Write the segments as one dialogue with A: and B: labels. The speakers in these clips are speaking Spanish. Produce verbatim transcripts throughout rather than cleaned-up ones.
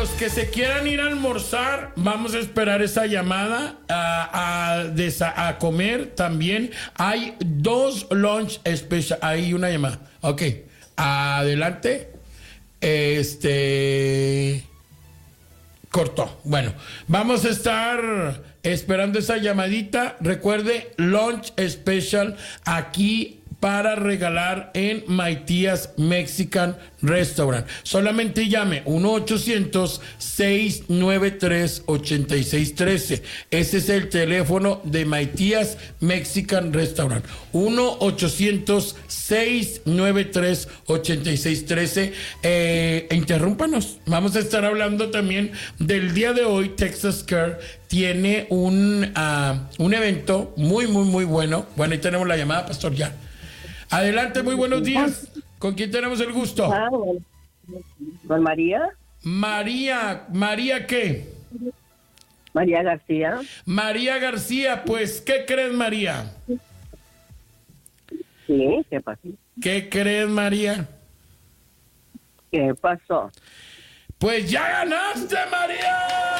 A: Los que se quieran ir a almorzar, vamos a esperar esa llamada a, a, desa- a comer también. Hay dos lunch special. Hay una llamada. Ok, adelante. Este... Cortó. Bueno, vamos a estar esperando esa llamadita. Recuerde, lunch special aquí para regalar en Matías Mexican Restaurant. Solamente llame uno ochocientos, seis nueve tres, ocho seis uno tres. Ese es el teléfono de Matías Mexican Restaurant. uno ochocientos, seis nueve tres, ocho seis uno tres. Eh, interrúmpanos. Vamos a estar hablando también del día de hoy. Texas Care tiene un, uh, un evento muy, muy, muy bueno. Bueno, ahí tenemos la llamada, Pastor, ya. Adelante, muy buenos días. ¿Con quién tenemos el gusto?
B: Ah, bueno. ¿Con María?
A: María, ¿María qué?
B: María García.
A: María García, pues, ¿qué crees, María?
B: Sí, ¿qué pasó?
A: ¿Qué crees, María?
B: ¿Qué pasó?
A: Pues ya ganaste, María.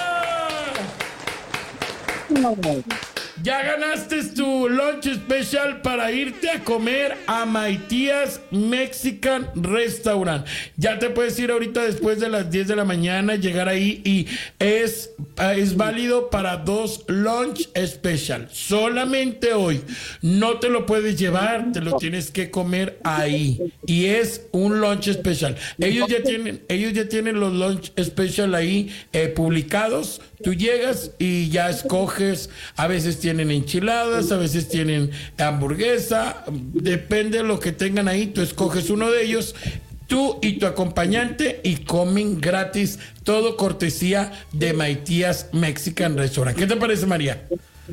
B: No.
A: Ya ganaste tu lunch special para irte a comer a Matías Mexican Restaurant. Ya te puedes ir ahorita después de las diez de la mañana, llegar ahí y es, es válido para dos lunch special. Solamente hoy. No te lo puedes llevar, te lo tienes que comer ahí. Y es un lunch special. Ellos ya tienen, ellos ya tienen los lunch special ahí eh, publicados. Tú llegas y ya escoges, a veces tienen enchiladas, a veces tienen hamburguesa, depende de lo que tengan ahí, tú escoges uno de ellos, tú y tu acompañante y comen gratis, todo cortesía de Matías Mexican Restaurant. ¿Qué te parece, María?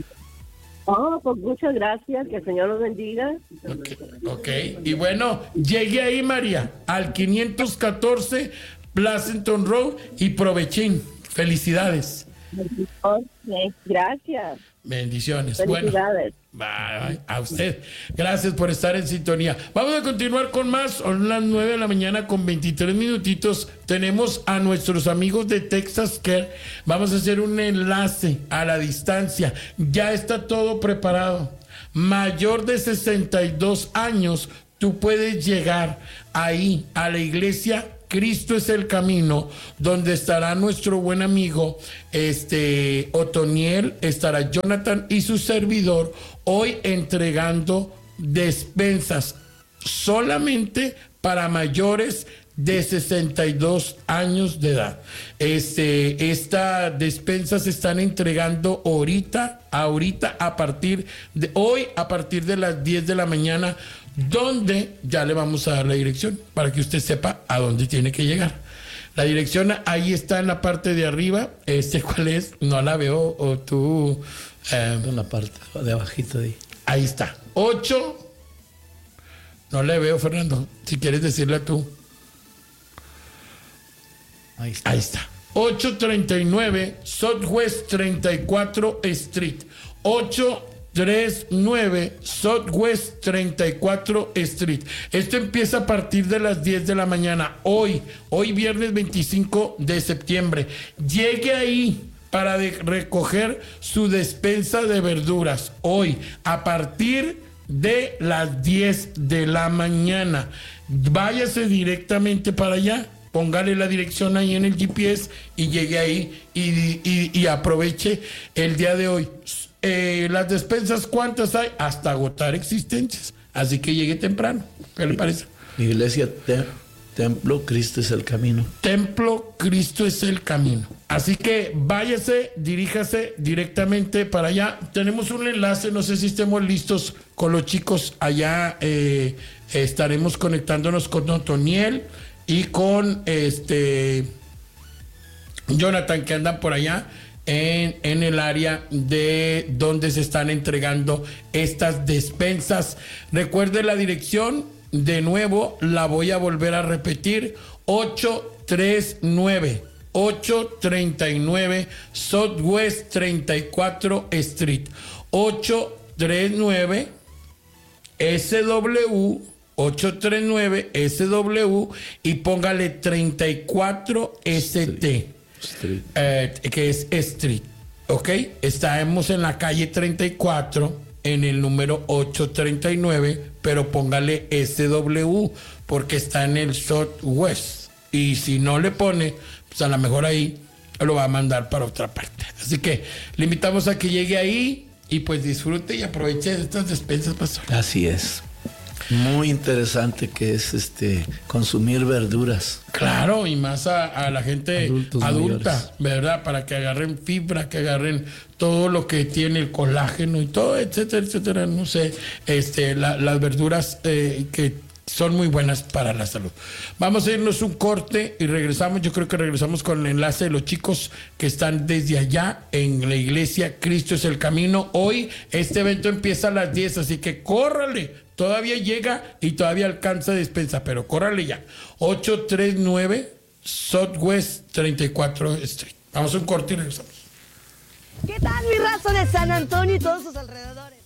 B: Oh, pues muchas gracias, que el Señor los bendiga.
A: Ok, okay. Y bueno, llegué ahí, María, al quinientos catorce Pleasanton Road y provechín. Felicidades.
B: Okay, gracias.
A: Bendiciones.
B: Felicidades.
A: Bueno, bye, a usted. Gracias por estar en sintonía. Vamos a continuar con más. Son las nueve de la mañana con veintitrés minutitos. Tenemos a nuestros amigos de Texas Care. Vamos a hacer un enlace a la distancia. Ya está todo preparado. Mayor de sesenta y dos años, tú puedes llegar ahí a la iglesia Cristo es el Camino, donde estará nuestro buen amigo este Otoniel, estará Jonathan y su servidor hoy entregando despensas solamente para mayores de sesenta y dos años de edad. Este, estas despensas se están entregando ahorita, ahorita a partir de hoy, a partir de las diez de la mañana, donde ya le vamos a dar la dirección para que usted sepa a dónde tiene que llegar. La dirección ahí está en la parte de arriba. Este, ¿cuál es? No la veo, o tú... Eh,
C: en la parte de abajito de ahí.
A: Ahí está. ocho. No le veo, Fernando. Si quieres decirle tú.
C: Ahí está.
A: Ahí está. ocho treinta y nueve Southwest treinta y cuatro Street. ocho treinta y nueve Southwest treinta y cuatro Street. Esto empieza a partir de las diez de la mañana. Hoy, hoy viernes veinticinco de septiembre. Llegue ahí para de recoger su despensa de verduras. Hoy, a partir de las diez de la mañana. Váyase directamente para allá. Póngale la dirección ahí en el G P S y llegue ahí y, y, y aproveche el día de hoy. Eh, las despensas, ¿cuántas hay? Hasta agotar existencias. Así que llegue temprano. ¿Qué le parece?
C: Iglesia te, Templo Cristo es el Camino.
A: Templo Cristo es el Camino. Así que váyase, diríjase directamente para allá. Tenemos un enlace, no sé si estemos listos con los chicos allá. Eh, estaremos conectándonos con Otoniel y con este Jonathan, que andan por allá en, en el área de donde se están entregando estas despensas. Recuerde la dirección, de nuevo la voy a volver a repetir: ocho treinta y nueve ocho treinta y nueve Southwest treinta y cuatro Street, ocho treinta y nueve S W ocho treinta y nueve S W y póngale treinta y cuatro S T.
C: Street.
A: eh, que es Street, ¿ok? Estamos en la calle treinta y cuatro, en el número ochocientos treinta y nueve, pero póngale S W porque está en el Southwest. Y si no le pone, pues a lo mejor ahí lo va a mandar para otra parte. Así que le invitamos a que llegue ahí y pues disfrute y aproveche de estas despensas, pastor.
C: Así es. Muy interesante que es este consumir verduras.
A: Claro, y más a, a la gente
C: Adultos
A: adulta,
C: mayores.
A: ¿verdad? Para que agarren fibra, que agarren todo lo que tiene el colágeno y todo, etcétera, etcétera. No sé, este, la- las verduras eh, que son muy buenas para la salud. Vamos a irnos un corte y regresamos. Yo creo que regresamos con el enlace de los chicos que están desde allá en la iglesia Cristo es el Camino. Hoy este evento empieza a las diez, así que córrale. Todavía llega y todavía alcanza despensa, pero córrale ya. ochocientos treinta y nueve Southwest treinta y cuatro Street. Vamos a un corte y regresamos.
D: ¿Qué tal, mi raza de San Antonio y todos sus alrededores?